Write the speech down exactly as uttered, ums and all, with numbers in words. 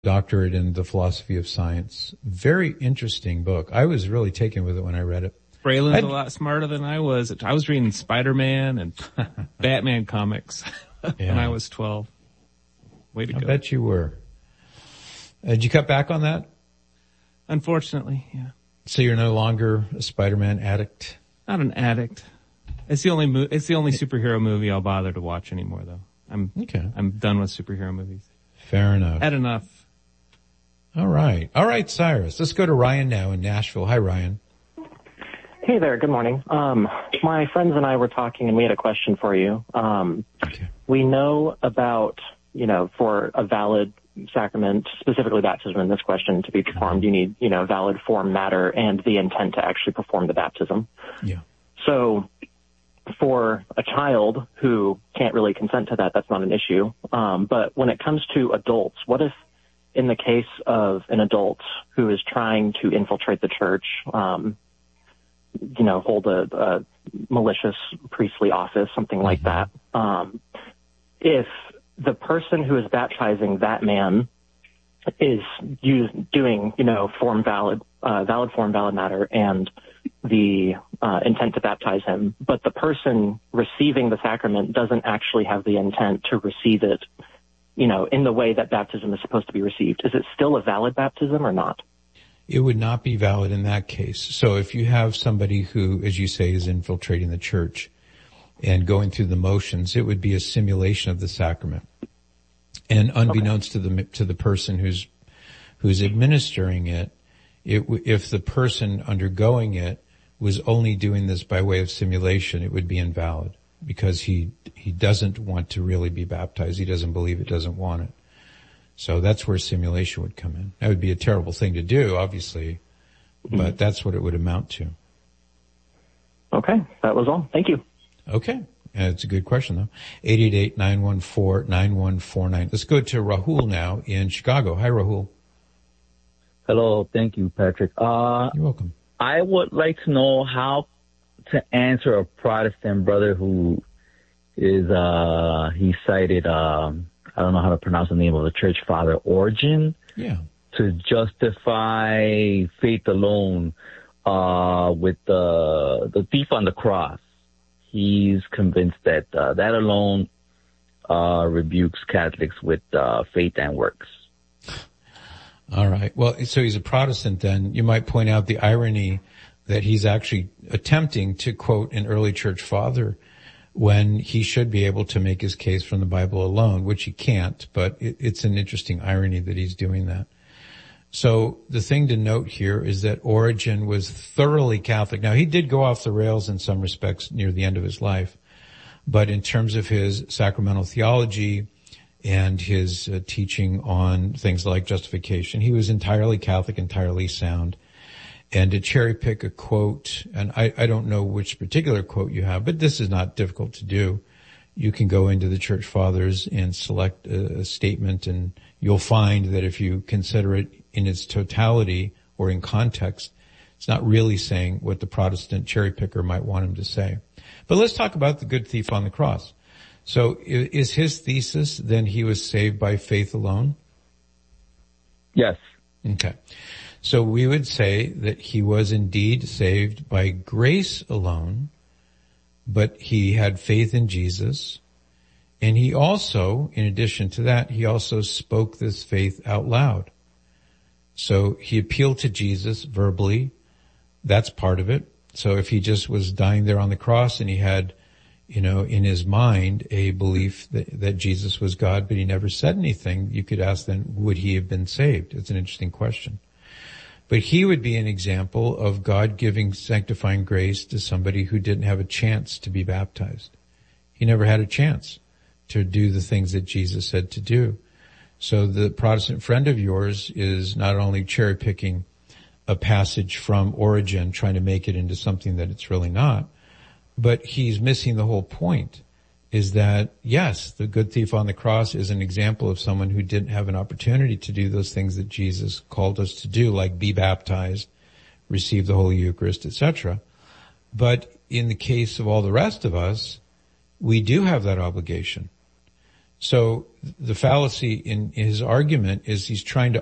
doctorate in the philosophy of science. Very interesting book. I was really taken with it when I read it. Braylon's I'd, a lot smarter than I was. I was reading Spider-Man and Batman comics yeah. when I was twelve. Way to I go. I bet you were. Uh, did you cut back on that? Unfortunately, yeah. So you're no longer a Spider-Man addict? Not an addict. It's the only mo- it's the only superhero movie I'll bother to watch anymore, though. I'm okay. I'm done with superhero movies. Fair enough. Had enough. All right. All right, Cyrus. Let's go to Ryan now in Nashville. Hi, Ryan. Hey there. Good morning. Um, my friends and I were talking, and we had a question for you. Um, okay. We know about, you know, for a valid sacrament, specifically baptism in this question, to be performed, you need, you know, valid form, matter, and the intent to actually perform the baptism. Yeah. So for a child who can't really consent to that, that's not an issue. Um, but when it comes to adults, what if in the case of an adult who is trying to infiltrate the church, um, you know, hold a, a malicious priestly office, something mm-hmm. like that, um, if the person who is baptizing that man is use, doing, you know, form valid, uh, valid form, valid matter, and the uh, intent to baptize him, but the person receiving the sacrament doesn't actually have the intent to receive it, you know, in the way that baptism is supposed to be received, is it still a valid baptism or not? It would not be valid in that case. So if you have somebody who, as you say, is infiltrating the church and going through the motions, it would be a simulation of the sacrament. And unbeknownst okay. to the to the person who's who's administering it, it if the person undergoing it was only doing this by way of simulation, it would be invalid because he he doesn't want to really be baptized. He doesn't believe it, doesn't want it. So that's where simulation would come in. That would be a terrible thing to do, obviously, but mm-hmm. that's what it would amount to. Okay, that was all. Thank you. Okay. Uh, it's a good question, though. eight eight eight, nine one four, nine one four nine. Let's go to Rahul now in Chicago. Hi, Rahul. Hello. Thank you, Patrick. Uh, You're welcome. I would like to know how to answer a Protestant brother who is, uh, he cited, um, I don't know how to pronounce the name of the church father, Origen. Yeah. To justify faith alone, uh, with the, the thief on the cross. He's convinced that uh, that alone uh, rebukes Catholics with uh, faith and works. All right. Well, so he's a Protestant then. You might point out the irony that he's actually attempting to quote an early church father when he should be able to make his case from the Bible alone, which he can't, but it, it's an interesting irony that he's doing that. So the thing to note here is that Origen was thoroughly Catholic. Now, he did go off the rails in some respects near the end of his life, but in terms of his sacramental theology and his uh, teaching on things like justification, he was entirely Catholic, entirely sound. And to cherry pick a quote, and I, I don't know which particular quote you have, but this is not difficult to do. You can go into the Church Fathers and select a, a statement, and you'll find that if you consider it in its totality or in context, it's not really saying what the Protestant cherry picker might want him to say. But let's talk about the good thief on the cross. So is his thesis then he was saved by faith alone? Yes. Okay. So we would say that he was indeed saved by grace alone, but he had faith in Jesus. And he also, in addition to that, he also spoke this faith out loud. So he appealed to Jesus verbally. That's part of it. So if he just was dying there on the cross and he had, you know, in his mind a belief that, that Jesus was God, but he never said anything, you could ask then, would he have been saved? It's an interesting question. But he would be an example of God giving sanctifying grace to somebody who didn't have a chance to be baptized. He never had a chance to do the things that Jesus said to do. So the Protestant friend of yours is not only cherry picking a passage from Origen, trying to make it into something that it's really not, but he's missing the whole point, is that, yes, the good thief on the cross is an example of someone who didn't have an opportunity to do those things that Jesus called us to do, like be baptized, receive the Holy Eucharist, et cetera. But in the case of all the rest of us, we do have that obligation So the fallacy in his argument is he's trying to